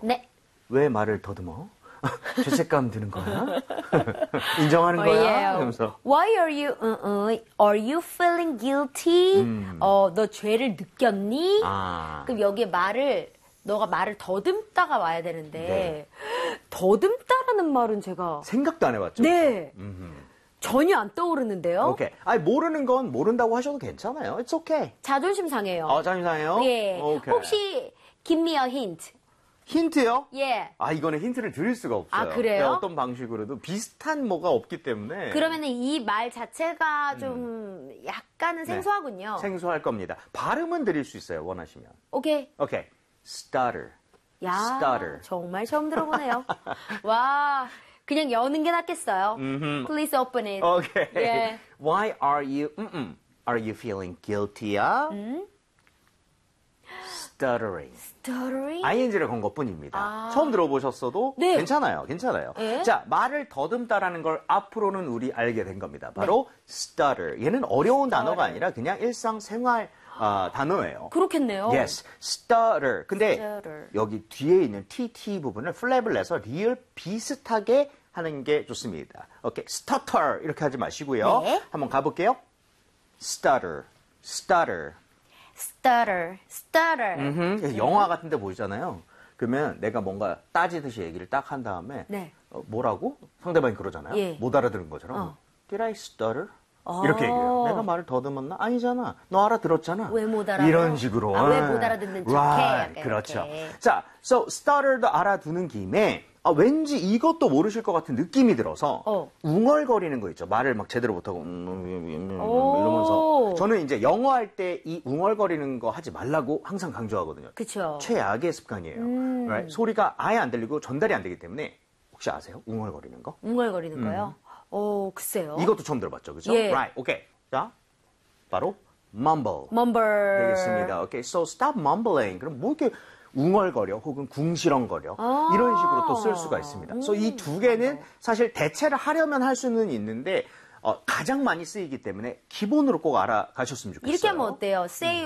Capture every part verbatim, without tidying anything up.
네. 왜 말을 더듬어? 죄책감 드는 거야? 인정하는 거야? yeah. 이러면서. Why are you, uh, uh, are you feeling guilty? 음. 어, 너 죄를 느꼈니? 아. 그럼 여기에 말을, 너가 말을 더듬다가 와야 되는데, 네. 더듬다라는 말은 제가. 생각도 안 해봤죠? 네. 음흠. 전혀 안 떠오르는데요? 오케이. 아니, 모르는 건 모른다고 하셔도 괜찮아요. It's okay. 자존심 상해요. 어, 잠시만요. 예. 오케이. 혹시, give me a hint. 힌트요? 예. 아, 이거는 힌트를 드릴 수가 없어요. 아, 그래요? 네, 어떤 방식으로도 비슷한 뭐가 없기 때문에. 그러면은 이 말 자체가 좀 약간은 생소하군요. 네, 생소할 겁니다. 발음은 드릴 수 있어요, 원하시면. 오케이. 오케이. Stutter. 야, Stutter. 정말 처음 들어보네요. 와, 그냥 여는 게 낫겠어요. 음흠. Please open it. 오케이. 예. Why are you, 음음. Are you feeling guilty야? 음? Stuttering. Stuttering? 아이엔지를 건 것뿐입니다. 아. 처음 들어보셨어도 네. 괜찮아요. 괜찮아요. 예? 자, 말을 더듬다라는 걸 앞으로는 우리 알게 된 겁니다. 바로 stutter. 얘는 어려운 단어가 아니라 그냥 일상생활 아, 단어예요. 그렇겠네요. Yes, stutter. 근데 Stutter. 여기 뒤에 있는 tt 부분을 플랩을 내서 리을 비슷하게 하는 게 좋습니다. 오케이, stutter 이렇게 하지 마시고요. 네. 한번 가볼게요. stutter, stutter. Stutter, stutter. 음흠. 그래서 영화 같은 데 보이잖아요. 그러면 내가 뭔가 따지듯이 얘기를 딱 한 다음에 네. 어, 뭐라고? 상대방이 그러잖아요. 예. 못 알아들은 것처럼. 어. Did I stutter? 어. 이렇게 얘기해요. 내가 말을 더듬었나? 아니잖아. 너 알아들었잖아. 왜 못 알아들어? 이런 식으로. 아, 왜 못 알아듣는 척해? Right. 약간 그렇죠. 이렇게. 자, so stutter도 알아두는 김에 아, 왠지 이것도 모르실 것 같은 느낌이 들어서 어. 웅얼거리는 거 있죠. 말을 막 제대로 못하고 음, 음, 음, 음, 오. 이러면서 저는 이제 영어 할 때 이 웅얼거리는 거 하지 말라고 항상 강조하거든요. 그쵸. 최악의 습관이에요. 음. Right? 소리가 아예 안 들리고 전달이 안 되기 때문에 혹시 아세요? 웅얼거리는 거? 웅얼거리는 거요? 어, 글쎄요. 이것도 처음 들어봤죠, 그렇죠? 예. Right, 오케이. 자, 바로 mumble Mumble. 되겠습니다. 오케이, so stop mumbling. 그럼 뭐 이렇게 웅얼거려 혹은 궁시렁거려 아. 이런 식으로 또 쓸 수가 있습니다. 그래서 이 두 개는 사실 대체를 하려면 할 수는 있는데 어, 가장 많이 쓰이기 때문에 기본으로 꼭 알아가셨으면 좋겠어요. 이렇게 하면 어때요? Say,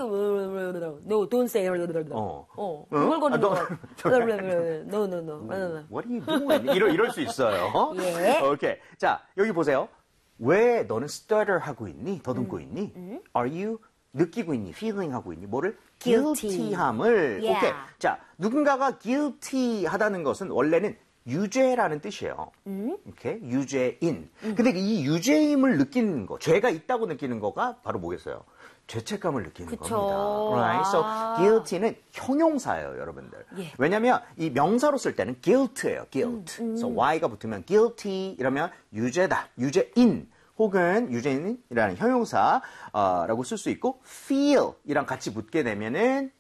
no, don't say. 어. 어, 응? 웅얼거리는 아, 거. 너- no, no, no, no, no. What are you doing? 이럴, 이럴 수 있어요. 예. 오케이. 자, 여기 보세요. 왜 너는 stutter 하고 있니? 더듬고 음. 있니? Are you 느끼고 있니? feeling 하고 있니? 뭐를? Guilty. guilty함을. Yeah. 오케이. 자, 누군가가 guilty 하다는 것은 원래는 유죄라는 뜻이에요. 음? 이렇게 유죄인. 근데 이 유죄임을 느끼는 거, 죄가 있다고 느끼는 거가 바로 뭐겠어요? 죄책감을 느끼는 그쵸. 겁니다. Right? So 아. guilty는 형용사예요, 여러분들. 예. 왜냐하면 이 명사로 쓸 때는 guilt예요, guilt. 음, So y가 붙으면 guilty 이러면 유죄다, 유죄인 혹은 유죄인이라는 형용사라고 쓸 수 있고 feel이랑 같이 붙게 되면은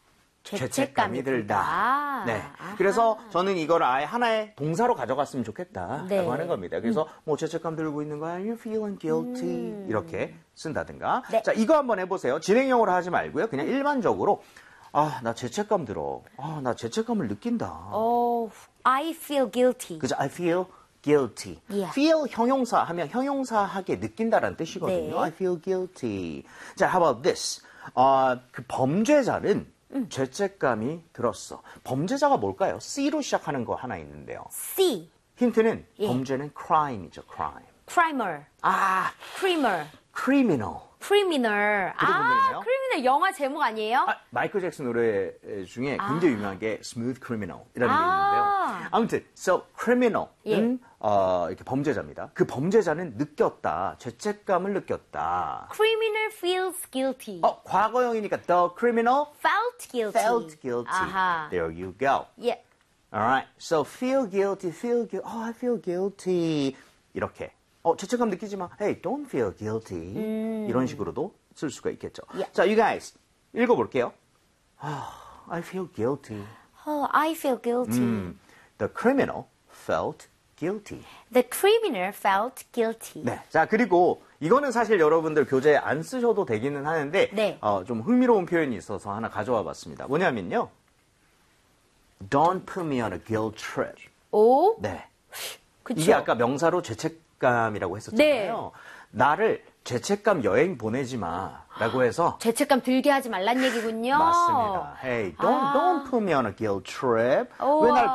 죄책감이 들다. 네. 아하. 그래서 저는 이걸 아예 하나의 동사로 가져갔으면 좋겠다라고 네. 하는 겁니다. 그래서 뭐 죄책감 들고 있는 거야, you feeling guilty 이렇게 쓴다든가. 네. 자, 이거 한번 해보세요. 진행형으로 하지 말고요. 그냥 일반적으로 아, 나 죄책감 들어. 아, 나 죄책감을 느낀다. Oh, I feel guilty. 그죠? I feel guilty. Yeah. feel 형용사 하면 형용사하게 느낀다라는 뜻이거든요. 네. I feel guilty. 자, how about this? 어, 그 범죄자는 음. 죄책감이 들었어. 범죄자가 뭘까요? C로 시작하는 거 하나 있는데요. C, 힌트는 예. 범죄는 crime이죠, crime. crimer, 아, creamer, criminal. criminal. 아, 부분이네요. criminal 영화 제목 아니에요? 아, 마이클 잭슨 노래 중에 굉장히 유명한 게 Smooth Criminal이라는 아. 게 있는데요. 아무튼 so criminal은 예. 어, 이렇게 범죄자입니다. 그 범죄자는 느꼈다, 죄책감을 느꼈다. criminal feels guilty. 어, 과거형이니까 the criminal felt guilty. felt guilty. 아하. There you go. 예. Alright, so feel guilty, feel guilty. Oh, I feel guilty. 이렇게. 어, 죄책감 느끼지 마. Hey, don't feel guilty. 이런 식으로도 쓸 수가 있겠죠. Yeah. 자, you guys 읽어볼게요. Ah, I feel guilty. Oh, I feel guilty. 음, the criminal felt guilty. The criminal felt guilty. 네. 자, 그리고 이거는 사실 여러분들 교재에 안 쓰셔도 되기는 하는데 네. 어, 좀 흥미로운 표현이 있어서 하나 가져와 봤습니다. 뭐냐면요. Don't put me on a guilt trip. 오, 네. 그쵸. 이게 아까 명사로 죄책감이라고 했었잖아요. 나를 죄책감 여행 보내지 마라고 해서 죄책감 들게 하지 말란 얘기군요. 맞습니다. Hey, don't 아. don't put me on a guilt trip. 우와. 왜 날